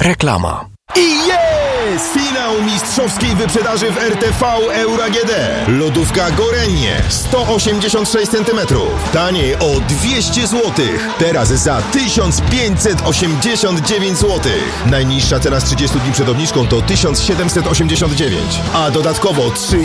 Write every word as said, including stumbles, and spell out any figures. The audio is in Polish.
Reklama. I jest! Finał mistrzowskiej wyprzedaży w R T V Euro A G D. Lodówka Gorenje sto osiemdziesiąt sześć centymetrów. Taniej o dwieście złotych. Teraz za tysiąc pięćset osiemdziesiąt dziewięć złotych. Najniższa cena z trzydziestu dni przed obniżką to tysiąc siedemset osiemdziesiąt dziewięć. A dodatkowo trzy